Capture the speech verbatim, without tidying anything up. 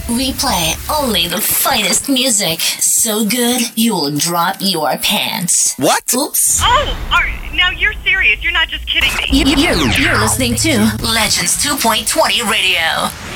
We play only the finest music. So good, you'll drop your pants. What? Oops. Oh, are, now you're serious. You're not just kidding me. You, you, you're listening to Legends two point twenty Radio.